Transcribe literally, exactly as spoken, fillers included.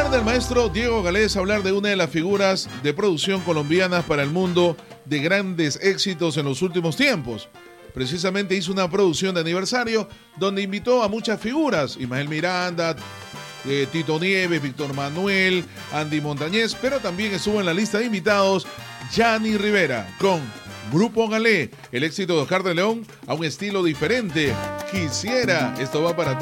invitación del maestro Diego Galés a hablar de una de las figuras de producción colombianas para el mundo de grandes éxitos en los últimos tiempos. Precisamente hizo una producción de aniversario donde invitó a muchas figuras, Ismael Miranda, eh, Tito Nieves, Víctor Manuel, Andy Montañez, pero también estuvo en la lista de invitados Gianni Rivera con Grupo Galé, el éxito de Oscar de León a un estilo diferente. Quisiera, esto va para ti.